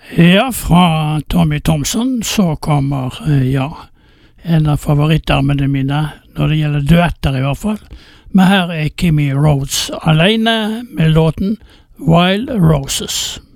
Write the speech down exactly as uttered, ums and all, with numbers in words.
Ja, fra Tommy Thompson så kommer, eh, ja, en av favorittarmene mine, når det gjelder duetter i hvert fall. Men her er Kimmy Rhodes alene med låten Wild Roses.